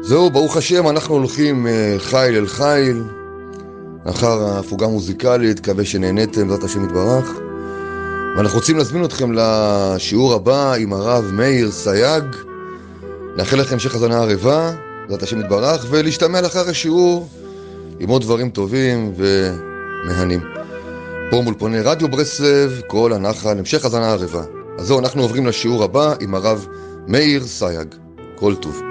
זהו, ברוך השם, אנחנו הולכים חיל אל חיל אחר ההפוגה המוזיקלית, מקווה שנהניתם, זאת השם יתברך. ואנחנו רוצים להזמין אתכם לשיעור הבא עם הרב מאיר סייג. נאחל לכם שחזנה ערבה, זאת השם יתברך, ולהשתמע לאחר השיעור עם עוד דברים טובים ומהנים. פה מול פוני רדיו ברסלב, כל הנחל, המשך חזנה ערבה. אז זהו, אנחנו עוברים לשיעור הבא עם הרב מאיר סייג. כל טוב.